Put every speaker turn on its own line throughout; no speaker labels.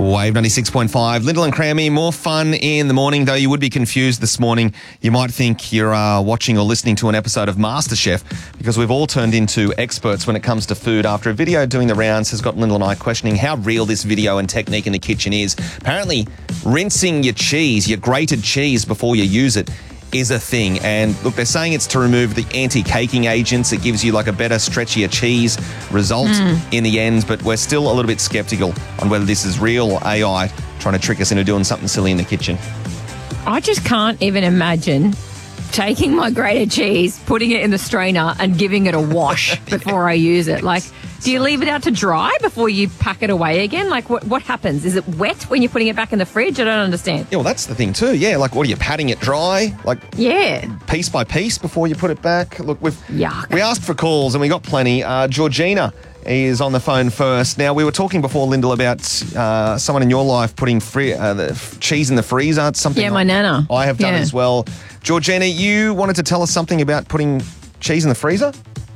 Wave 96.5. Lyndall and Crammy, more fun in the morning, though you would be confused this morning. You might think you're watching or listening to an episode of MasterChef because we've all turned into experts when it comes to food after a video doing the rounds has got Lyndall and I questioning how real this video and technique in the kitchen is. Apparently, rinsing your cheese, your grated cheese before you use it, is a thing. And look, they're saying it's to remove the anti-caking agents. It gives you like a better, stretchier cheese result in the end, but we're still a little bit skeptical on whether this is real or AI trying to trick us into doing something silly in the kitchen.
I just can't even imagine taking my grated cheese, putting it in the strainer and giving it a wash before I use it. Like, do you leave it out to dry before you pack it away again? Like, what happens? Is it wet when you're putting it back in the fridge? I don't understand.
Yeah, well, that's the thing too. Yeah, like, what are you, patting it dry? Like,
yeah,
piece by piece before you put it back? Look,
Yuck.
we asked for calls and we got plenty. Georgina is on the phone first. Now, we were talking before, Lyndall, about someone in your life putting the cheese in the freezer. It's something
my nana.
I have done as well. Georgina, you wanted to tell us something about putting cheese in the freezer?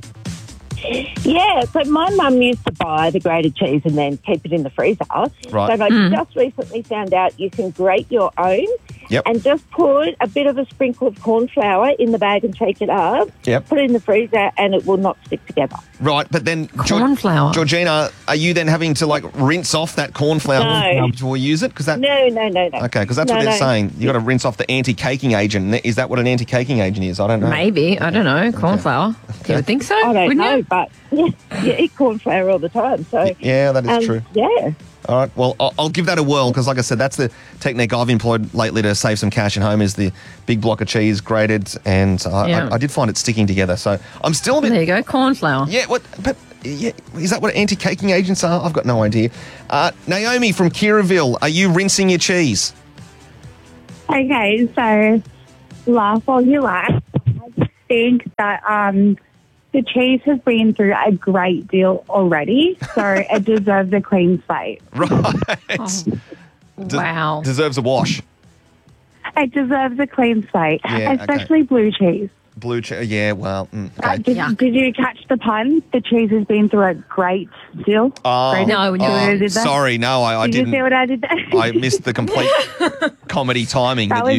Yeah, so my mum used to buy the grated cheese and then keep it in the freezer.
Right.
But I just recently found out you can grate your own and just put a bit of a sprinkle of corn flour in the bag and shake it up.
Yep.
Put it in the freezer and it will not stick together.
Right, but then
corn flour.
Georgina, are you then having to like rinse off that corn flour before you use it? Because
No.
Okay, because that's what they're saying. You got to rinse off the anti-caking agent. Is that what an anti-caking agent is? I don't know.
Maybe. I don't know. Corn flour. You would think so?
I don't know,
you?
but you eat corn flour all the time. So
yeah, that is true.
Yeah.
All right, well, I'll give that a whirl because, like I said, that's the technique I've employed lately to save some cash at home is the big block of cheese grated, and I did find it sticking together. So I'm still a bit...
There you go, corn flour.
Yeah, but is that what anti-caking agents are? I've got no idea. Naomi from Kirraville, are you rinsing your cheese?
Okay, so laugh all you like. I think that the cheese has been through a great deal already, so it deserves a clean slate.
Right.
Wow.
Deserves a wash.
It deserves a clean slate,
Yeah,
especially blue cheese.
Blue cheese, yeah, well, okay.
Did you catch the pun? The cheese has been through a great deal.
No.
Sorry, no, I
Did
didn't.
you see what I did there?
I missed the complete comedy timing.
That
that
was